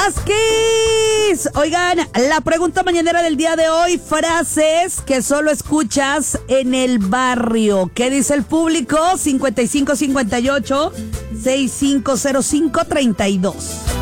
Vázquez. Oigan, la pregunta mañanera del día de hoy, frases que solo escuchas en el barrio. ¿Qué dice el público? 5558-650532.